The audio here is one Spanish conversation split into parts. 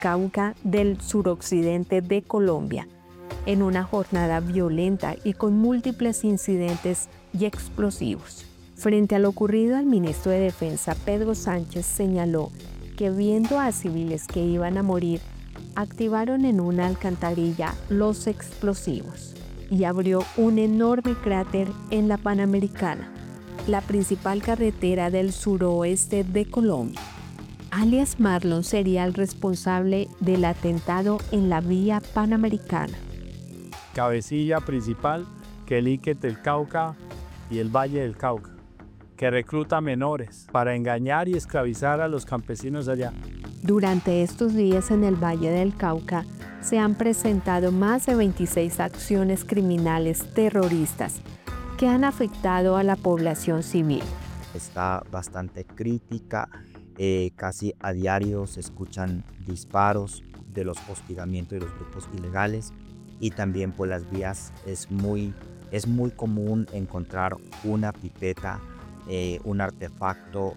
Cauca del suroccidente de Colombia, en una jornada violenta y con múltiples incidentes y explosivos. Frente a lo ocurrido, el ministro de Defensa Pedro Sánchez señaló que viendo a civiles que iban a morir, activaron en una alcantarilla los explosivos y abrió un enorme cráter en la Panamericana, la principal carretera del suroeste de Colombia. Alias Marlon sería el responsable del atentado en la vía Panamericana. Cabecilla principal, Quelique del Cauca y el Valle del Cauca, que recluta menores para engañar y esclavizar a los campesinos allá. Durante estos días en el Valle del Cauca se han presentado más de 26 acciones criminales terroristas que han afectado a la población civil. Está bastante crítica, casi a diario se escuchan disparos de los hostigamientos de los grupos ilegales y también por las vías es muy común encontrar una pipeta, un artefacto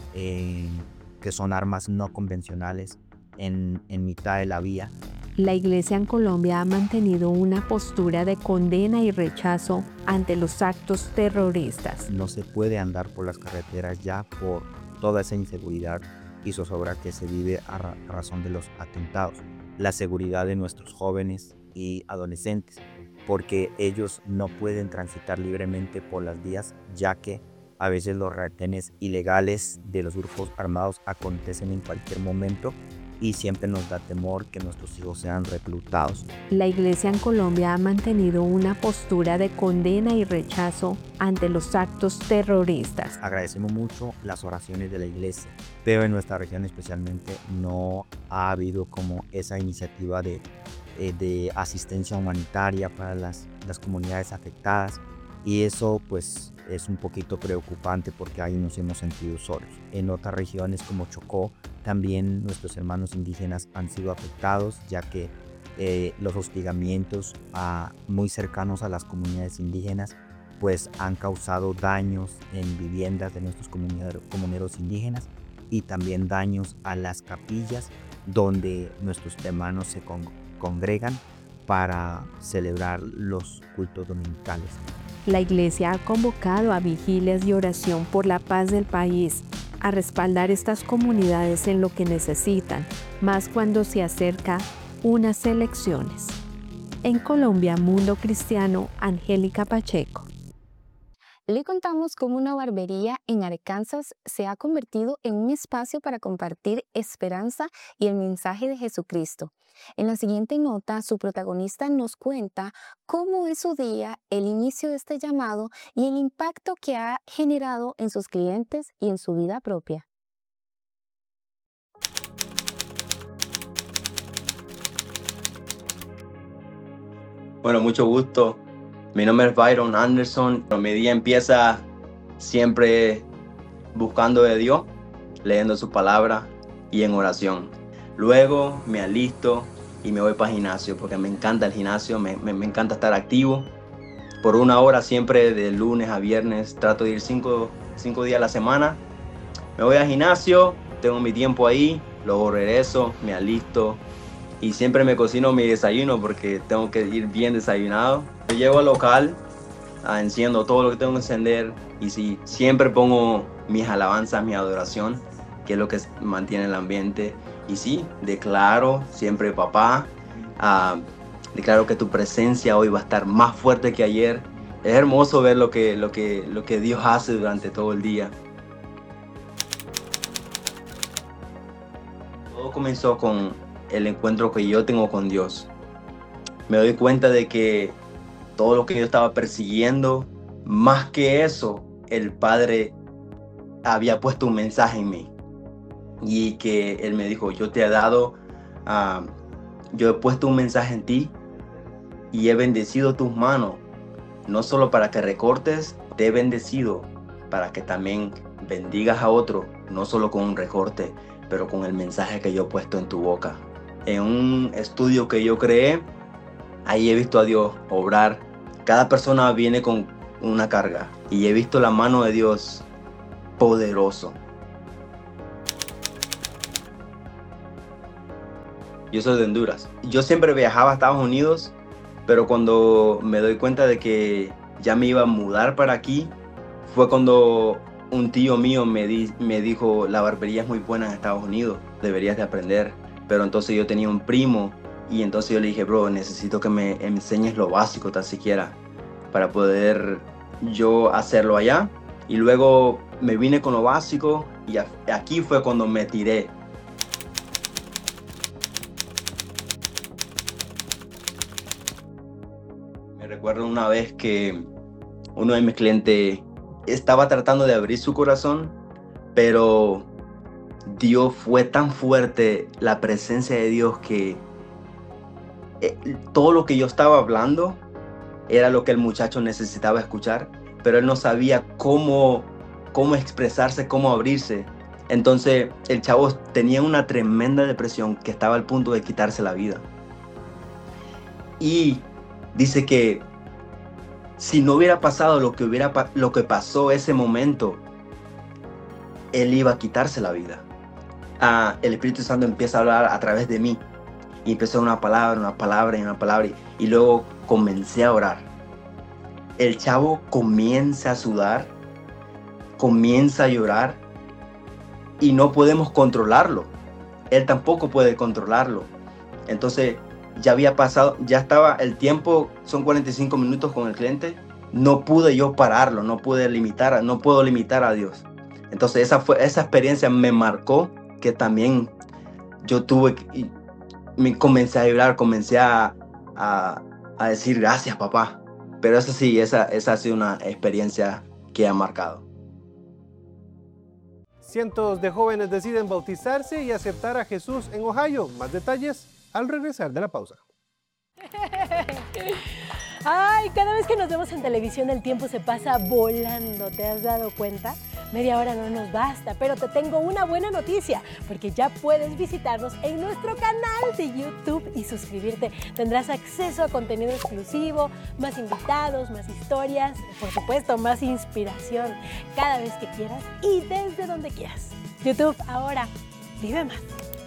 que son armas no convencionales en mitad de la vía. La Iglesia en Colombia ha mantenido una postura de condena y rechazo ante los actos terroristas. No se puede andar por las carreteras ya por toda esa inseguridad y zozobra que se vive a razón de los atentados. La seguridad de nuestros jóvenes y adolescentes, porque ellos no pueden transitar libremente por las vías, ya que a veces los retenes ilegales de los grupos armados acontecen en cualquier momento y siempre nos da temor que nuestros hijos sean reclutados. La Iglesia en Colombia ha mantenido una postura de condena y rechazo ante los actos terroristas. Agradecemos mucho las oraciones de la Iglesia, pero en nuestra región especialmente no ha habido como esa iniciativa de asistencia humanitaria para las comunidades afectadas, y eso pues es un poquito preocupante porque ahí nos hemos sentido solos. En otras regiones como Chocó también nuestros hermanos indígenas han sido afectados, ya que los hostigamientos muy cercanos a las comunidades indígenas pues han causado daños en viviendas de nuestros comuneros indígenas y también daños a las capillas donde nuestros hermanos se congregan para celebrar los cultos dominicales. La Iglesia ha convocado a vigilias y oración por la paz del país, a respaldar estas comunidades en lo que necesitan, más cuando se acerca unas elecciones. En Colombia, Mundo Cristiano, Angélica Pacheco. Le contamos cómo una barbería en Arkansas se ha convertido en un espacio para compartir esperanza y el mensaje de Jesucristo. En la siguiente nota, su protagonista nos cuenta cómo es su día, el inicio de este llamado y el impacto que ha generado en sus clientes y en su vida propia. Bueno, mucho gusto. Mi nombre es Byron Anderson. Mi día empieza siempre buscando de Dios, leyendo su palabra y en oración. Luego me alisto y me voy para el gimnasio porque me encanta el gimnasio, me encanta estar activo. Por 1 hora siempre de lunes a viernes trato de ir 5 días a la semana. Me voy al gimnasio, tengo mi tiempo ahí, luego regreso, me alisto y siempre me cocino mi desayuno porque tengo que ir bien desayunado. Yo llego al local, enciendo todo lo que tengo que encender y sí, siempre pongo mis alabanzas, mi adoración, que es lo que mantiene el ambiente. Y sí, declaro siempre, papá, declaro que tu presencia hoy va a estar más fuerte que ayer. Es hermoso ver lo que Dios hace durante todo el día. Todo comenzó con el encuentro que yo tengo con Dios. Me doy cuenta de que todo lo que yo estaba persiguiendo, más que eso, el Padre había puesto un mensaje en mí. Y que Él me dijo, yo he puesto un mensaje en ti y he bendecido tus manos. No solo para que recortes, te he bendecido para que también bendigas a otro, no solo con un recorte, pero con el mensaje que yo he puesto en tu boca. En un estudio que yo creé, ahí he visto a Dios obrar. Cada persona viene con una carga y he visto la mano de Dios poderoso. Yo soy de Honduras. Yo siempre viajaba a Estados Unidos, pero cuando me doy cuenta de que ya me iba a mudar para aquí, fue cuando un tío mío me dijo, la barbería es muy buena en Estados Unidos, deberías de aprender. Pero entonces yo tenía un primo y entonces yo le dije, bro, necesito que me enseñes lo básico tan siquiera para poder yo hacerlo allá. Y luego me vine con lo básico y aquí fue cuando me tiré. Me recuerdo una vez que uno de mis clientes estaba tratando de abrir su corazón, pero Dios fue tan fuerte, la presencia de Dios, que todo lo que yo estaba hablando era lo que el muchacho necesitaba escuchar, pero él no sabía cómo expresarse, cómo abrirse. Entonces el chavo tenía una tremenda depresión que estaba al punto de quitarse la vida. Y dice que si no hubiera pasado lo que pasó ese momento, él iba a quitarse la vida. El Espíritu Santo empieza a hablar a través de mí. Y empezó una palabra, y luego comencé a orar. El chavo comienza a sudar, comienza a llorar, y no podemos controlarlo. Él tampoco puede controlarlo. Entonces, ya había pasado, ya estaba el tiempo, son 45 minutos con el cliente. No pude yo pararlo, no puedo limitar a Dios. Entonces, esa experiencia me marcó, que también yo comencé a llorar, comencé a decir gracias, papá. Pero esa ha sido una experiencia que ha marcado. Cientos de jóvenes deciden bautizarse y aceptar a Jesús en Ohio. Más detalles al regresar de la pausa. Ay, cada vez que nos vemos en televisión el tiempo se pasa volando, ¿te has dado cuenta? Media hora no nos basta, pero te tengo una buena noticia, porque ya puedes visitarnos en nuestro canal de YouTube y suscribirte. Tendrás acceso a contenido exclusivo, más invitados, más historias, por supuesto, más inspiración, cada vez que quieras y desde donde quieras. YouTube, ahora vive más.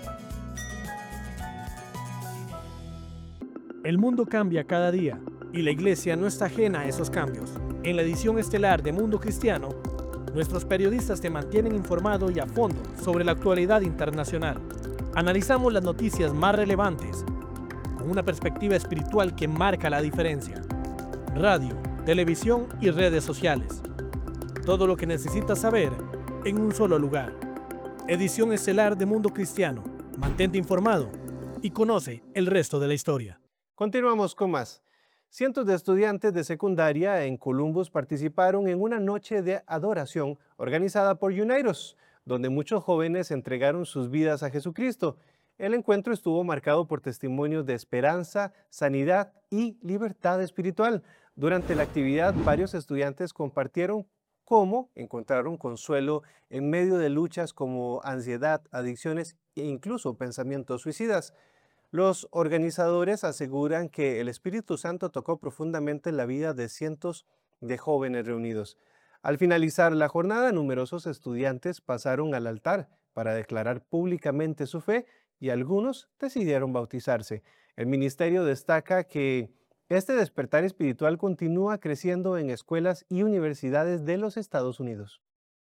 El mundo cambia cada día y la iglesia no está ajena a esos cambios. En la edición estelar de Mundo Cristiano, nuestros periodistas te mantienen informado y a fondo sobre la actualidad internacional. Analizamos las noticias más relevantes con una perspectiva espiritual que marca la diferencia. Radio, televisión y redes sociales. Todo lo que necesitas saber en un solo lugar. Edición estelar de Mundo Cristiano. Mantente informado y conoce el resto de la historia. Continuamos con más. Cientos de estudiantes de secundaria en Columbus participaron en una noche de adoración organizada por Unidos, donde muchos jóvenes entregaron sus vidas a Jesucristo. El encuentro estuvo marcado por testimonios de esperanza, sanidad y libertad espiritual. Durante la actividad, varios estudiantes compartieron cómo encontraron consuelo en medio de luchas como ansiedad, adicciones e incluso pensamientos suicidas. Los organizadores aseguran que el Espíritu Santo tocó profundamente la vida de cientos de jóvenes reunidos. Al finalizar la jornada, numerosos estudiantes pasaron al altar para declarar públicamente su fe y algunos decidieron bautizarse. El ministerio destaca que este despertar espiritual continúa creciendo en escuelas y universidades de los Estados Unidos.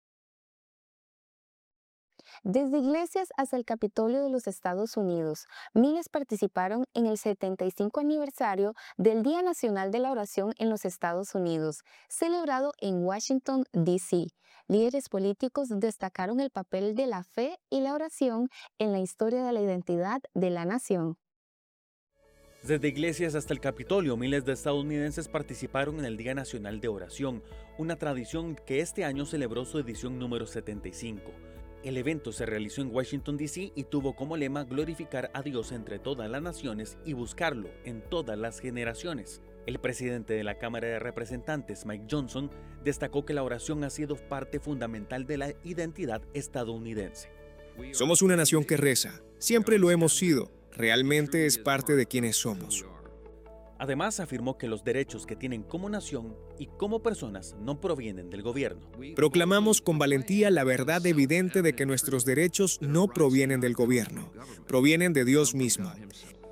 Desde iglesias hasta el Capitolio de los Estados Unidos, miles participaron en el 75 aniversario del Día Nacional de la Oración en los Estados Unidos, celebrado en Washington, D.C. Líderes políticos destacaron el papel de la fe y la oración en la historia de la identidad de la nación. Desde iglesias hasta el Capitolio, miles de estadounidenses participaron en el Día Nacional de Oración, una tradición que este año celebró su edición número 75. El evento se realizó en Washington, D.C. y tuvo como lema glorificar a Dios entre todas las naciones y buscarlo en todas las generaciones. El presidente de la Cámara de Representantes, Mike Johnson, destacó que la oración ha sido parte fundamental de la identidad estadounidense. Somos una nación que reza, siempre lo hemos sido, realmente es parte de quienes somos. Además, afirmó que los derechos que tienen como nación y como personas no provienen del gobierno. Proclamamos con valentía la verdad evidente de que nuestros derechos no provienen del gobierno, provienen de Dios mismo.